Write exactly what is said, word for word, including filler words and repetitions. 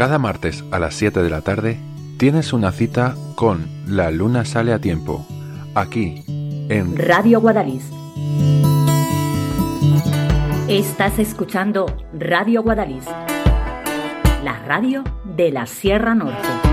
Cada martes a las siete de la tarde tienes una cita con La Luna Sale a Tiempo, aquí en Radio Guadalís. Estás escuchando Radio Guadalís, la radio de la Sierra Norte.